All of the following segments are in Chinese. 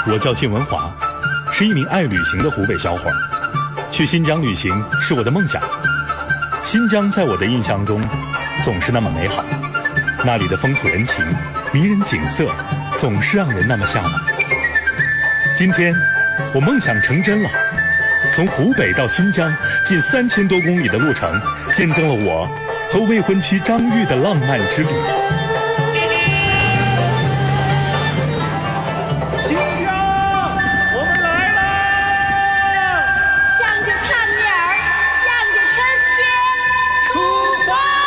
我叫靳文华，是一名爱旅行的湖北小伙儿。去新疆旅行是我的梦想。新疆在我的印象中总是那么美好，那里的风土人情、迷人景色总是让人那么向往。今天我梦想成真了，从湖北到新疆近3000多公里的路程，见证了我和未婚妻张玉的浪漫之旅。 新疆，我们来啦！ 向着帕米尔，向着春天出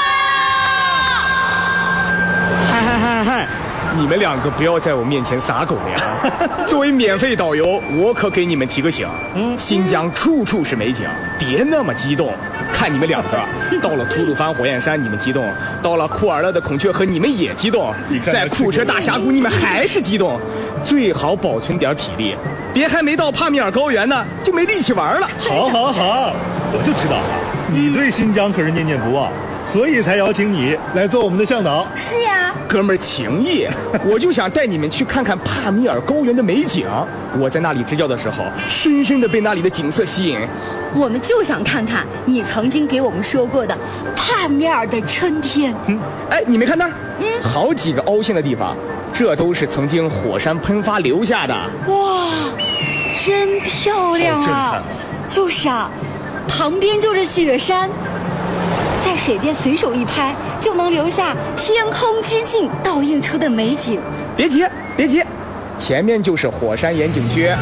发！ 嗨，你们两个不要在我面前撒狗粮。作为免费导游，我可给你们提个醒：新疆处处是美景，别那么激动。看你们两个，到了吐鲁番火焰山你们激动，到了库尔勒的孔雀河你们也激动，在库车大峡谷你们还是激动。最好保存点体力，别还没到帕米尔高原呢就没力气玩了。 好，我就知道你对新疆可是念念不忘，所以才邀请你来做我们的向导。 是呀， 哥们儿情谊，我就想带你们去看看帕米尔高原的美景。我在那里支教的时候，深深地被那里的景色吸引。 我们就想看看你曾经给我们说过的帕米尔的春天。 哎，你没看那儿？好几个凹陷的地方，这都是曾经火山喷发留下的。 哇，真漂亮好震啊！ 撼就是啊，旁边就是雪山，在水边随手一拍，就能留下天空之镜倒映出的美景。 别急，前面就是火山岩景区。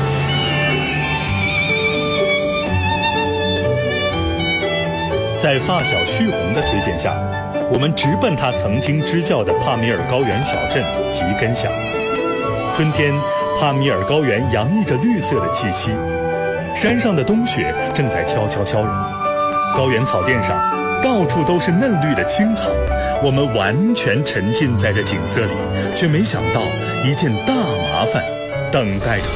在发小旭红的推荐下，我们直奔他曾经支教的帕米尔高原小镇吉根乡。春天，帕米尔高原洋溢着绿色的气息，山上的冬雪正在悄悄消融，高原草甸上到处都是嫩绿的青草。我们完全沉浸在这景色里，却没想到一件大麻烦等待着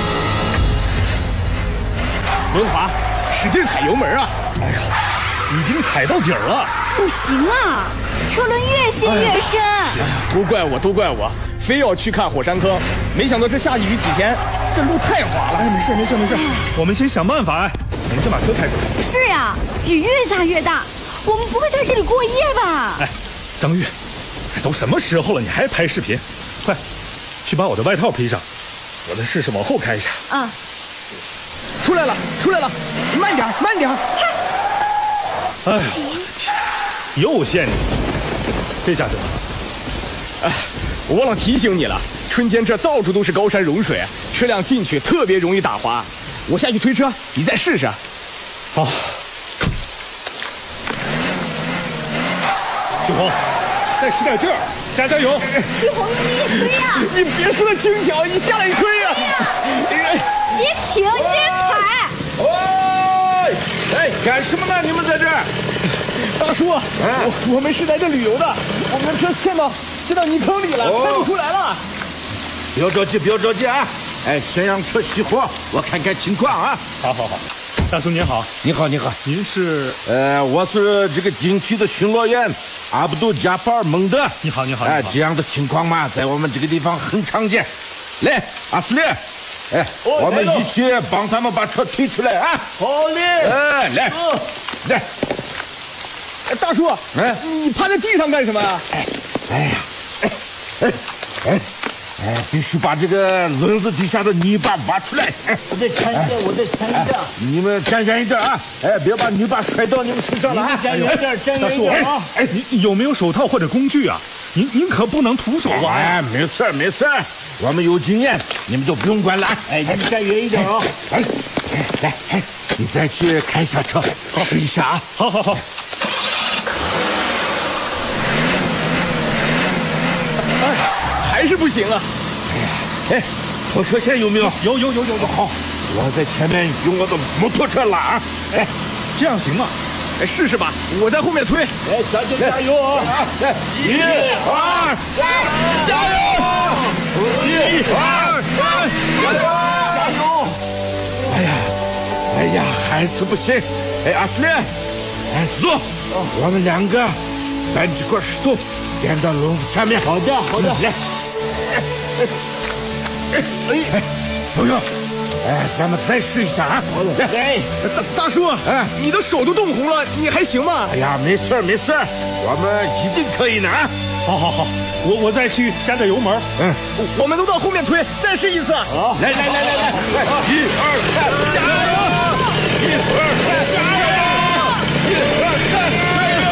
我。 文华，使劲踩油门啊！ 哎呀，已经踩到底儿了。 不行啊，车轮越陷越深。 都怪我，非要去看火山坑，没想到这下雨几天，这路太滑了。 没事，我们先想办法。我们先把车开出来。 是呀，雨越下越大，我们不会在这里过夜吧？ 哎，张玉，都什么时候了，你还拍视频？快，去把我的外套披上，我再试试往后开一下。 啊， 出来了，慢点，快！ 哎呀，我的天，又陷进去，这下怎么办？ 哎，我忘了提醒你了，春天这到处都是高山融水，车辆进去特别容易打滑。我下去推车，你再试试。 好，旭红，再使点劲儿，加油！ 旭红，你也推呀！ 你别说的轻巧，你下来一推呀！ 别停，你接着踩。 喂，哎，干什么呢？你们在这儿？ 大叔，我们是来这旅游的，我们的车陷到泥坑里了，开不出来了。 不要着急啊！哎，先让车熄火，我看看情况啊。 好，大叔您好。 你好， 您是？ 我是这个景区的巡逻员阿卜杜加法尔蒙德。 你好。 哎，这样的情况嘛，在我们这个地方很常见。来，阿斯利，哎，我们一起帮他们把车推出来啊！ 好嘞。 哎，来。 大叔，你趴在地上干什么啊？ 必须把这个轮子底下的泥巴挖出来。 我再缠一下。 你们站远一点啊！哎，别把泥巴摔到你们身上了啊！ 站远一点啊！ 哎，你有没有手套或者工具啊？您可不能徒手挖呀！ 哎，没事，我们有经验，你们就不用管了。 哎，你站远一点啊！ 来，你再去开一下车，试一下啊！ 好。 还是不行啊！ 哎，拖车线有没有？ 有。 好，我在前面用我的摩托车拉啊！ 哎，这样行吗？ 哎，试试吧，我在后面推。 哎，加油啊！来，1、2、3，加油！1、2、3，加油！哎呀，还是不行。哎，阿斯利，哎，走，我们两个搬几块石头垫到笼子下面。 好的， 来。 不用，咱们再试一下啊！ 大叔，你的手都冻红了，你还行吗？ 哎呀，没事没事，我们一定可以的啊！ 好，我再去加点油门。 我们都到后面推，再试一次。 好，来，1、2、3，加油！1、2、3，加油！1、2、3，加油！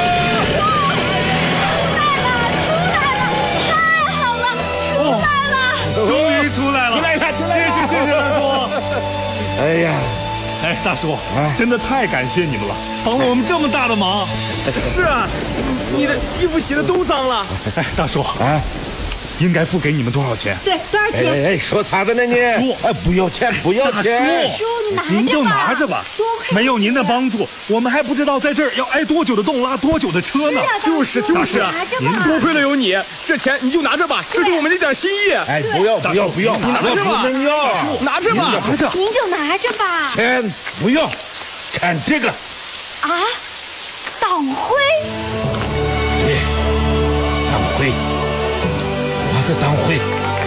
太好了，出来了！ 终于出来了！谢谢大叔。 哎呀， 大叔，真的太感谢你们了，帮了我们这么大的忙。 是啊，你的衣服洗的都脏了。 大叔应该付给你们多少钱？ 对，多少钱？ 说啥的呢你？不要钱， 大叔，您就拿着吧。没有您的帮助，我们还不知道在这儿要挨多久的冻，拉多久的车呢。 就是啊，您多亏了有你，这钱你就拿着吧，这是我们的一点心意。 不要， 你拿着吧，拿着吧， 您就拿着吧。 钱不要，看这个啊，党徽。 对，党徽，我的党徽。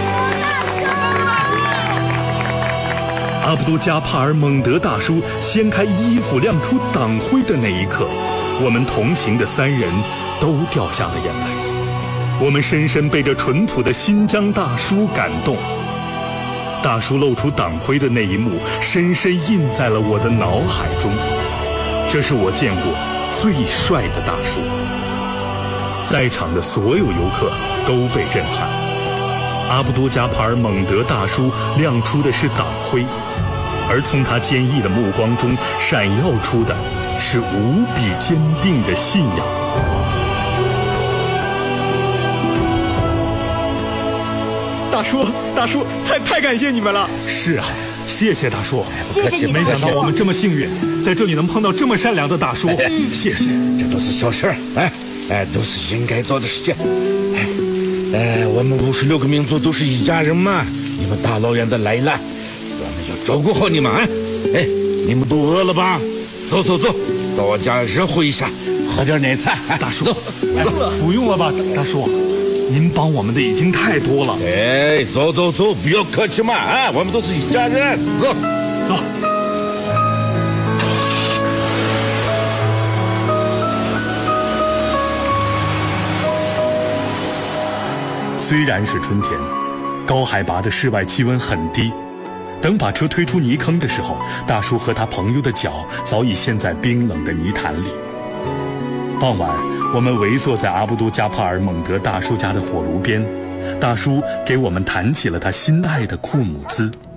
阿卜杜加帕尔蒙德大叔掀开衣服亮出党徽的那一刻，我们同行的3人都掉下了眼泪。我们深深被这淳朴的新疆大叔感动。大叔露出党徽的那一幕，深深印在了我的脑海中。这是我见过最帅的大叔。在场的所有游客都被震撼。阿卜杜加帕尔蒙德大叔亮出的是党徽，而从他坚毅的目光中闪耀出的是无比坚定的信仰。 大叔，太感谢你们了。 是啊，谢谢大叔。 谢谢你， 没想到我们这么幸运，在这里能碰到这么善良的大叔。谢谢。 这都是小事儿，都是应该做的事情。我们56个民族都是一家人嘛，你们大老远的来了，我们要照顾好你们啊！你们都饿了吧？走，到我家热乎一下，喝点奶茶。 大叔， 走， 不用了吧，大叔，您帮我们的已经太多了。 走，不要客气嘛，我们都是一家人，走。 虽然是春天，高海拔的室外气温很低。等把车推出泥坑的时候，大叔和他朋友的脚早已陷在冰冷的泥潭里。傍晚，我们围坐在阿卜杜加帕尔蒙德大叔家的火炉边，大叔给我们谈起了他心爱的库姆兹。